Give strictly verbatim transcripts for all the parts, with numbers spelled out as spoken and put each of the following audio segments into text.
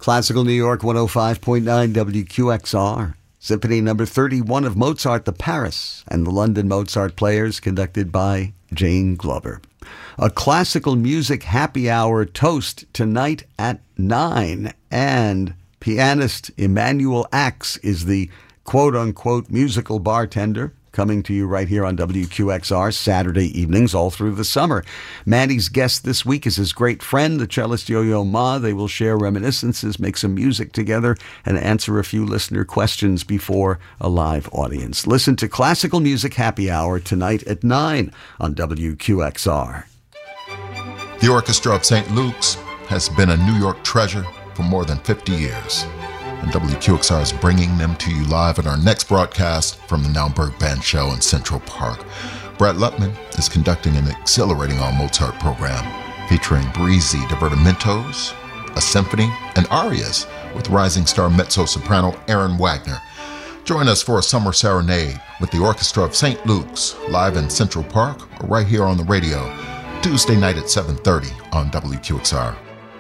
Classical New York one oh five point nine W Q X R. Symphony number thirty-one of Mozart, the Paris, and the London Mozart Players, conducted by Jane Glover. A classical music happy hour toast tonight at nine, and pianist Emanuel Ax is the quote-unquote musical bartender, coming to you right here on W Q X R Saturday evenings all through the summer. Manny's guest this week is his great friend, the cellist Yo-Yo Ma. They will share reminiscences, make some music together, and answer a few listener questions before a live audience. Listen to Classical Music Happy Hour tonight at nine on W Q X R. The Orchestra of Saint Luke's has been a New York treasure for more than fifty years. And W Q X R is bringing them to you live in our next broadcast from the Naumburg Band Show in Central Park. Brett Lupman is conducting an exhilarating all-Mozart program featuring breezy divertimentos, a symphony, and arias with rising star mezzo-soprano Aaron Wagner. Join us for a summer serenade with the Orchestra of Saint Luke's live in Central Park or right here on the radio, Tuesday night at seven thirty on W Q X R.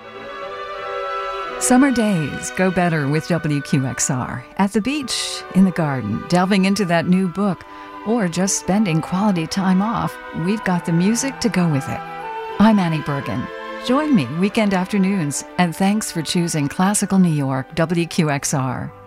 Summer days go better with W Q X R. At the beach, in the garden, delving into that new book, or just spending quality time off, we've got the music to go with it. I'm Annie Bergen. Join me weekend afternoons, and thanks for choosing Classical New York W Q X R.